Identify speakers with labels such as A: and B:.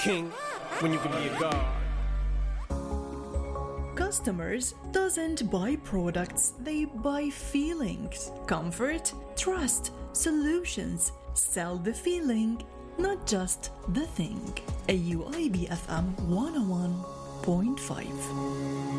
A: king when you can be a god.
B: Customers doesn't buy products, they buy feelings. Comfort, trust, solutions. Sell the feeling, not just the thing. AUIB FM 101.5.